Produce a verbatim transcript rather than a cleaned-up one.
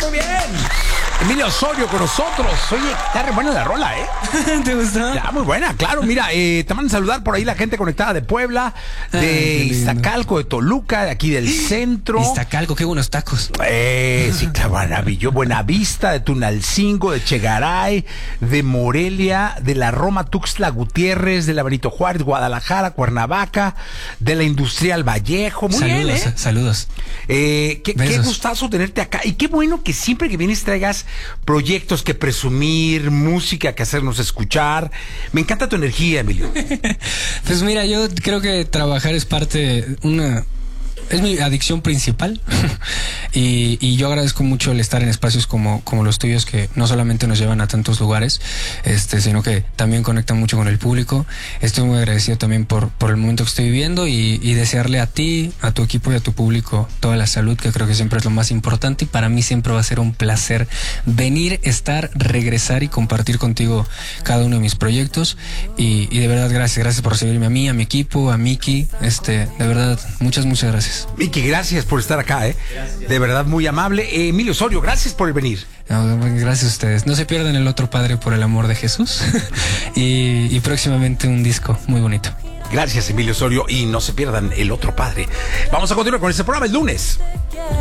muy bien. Emilio Osorio con nosotros. Oye, está re buena la rola, ¿eh? ¿Te gustó? Ya, muy buena, claro. Mira, eh, te mandan a saludar por ahí la gente conectada de Puebla, de Ay, Iztacalco, de Toluca, de aquí del centro. Iztacalco, qué buenos tacos. Eh, sí, claro, maravilloso. Buenavista, de Tunalcingo, de Chegaray, de Morelia, de la Roma Tuxtla Gutiérrez, de la Benito Juárez, Guadalajara, Cuernavaca, de la Industrial Vallejo. Muy saludos, bien, ¿eh? Saludos. Eh, qué, qué gustazo tenerte acá. Y qué bueno que siempre que vienes traigas proyectos que presumir, música que hacernos escuchar. Me encanta tu energía, Emilio. Pues mira, yo creo que trabajar es parte de una... Es mi adicción principal y, y yo agradezco mucho el estar en espacios como, como los tuyos, que no solamente nos llevan a tantos lugares, este, sino que también conectan mucho con el público. Estoy muy agradecido también por, por el momento que estoy viviendo y, y desearle a ti, a tu equipo y a tu público toda la salud, que creo que siempre es lo más importante, y para mí siempre va a ser un placer venir, estar, regresar y compartir contigo cada uno de mis proyectos y, y de verdad gracias, gracias por recibirme a mí, a mi equipo, a Miki, este, de verdad, muchas, muchas gracias. Miki, gracias por estar acá, ¿eh? Gracias. De verdad, muy amable. Eh, Emilio Osorio, gracias por venir. No, gracias a ustedes. No se pierdan El Otro Padre por el amor de Jesús. y, y próximamente un disco muy bonito. Gracias, Emilio Osorio. Y no se pierdan El Otro Padre. Vamos a continuar con este programa el lunes.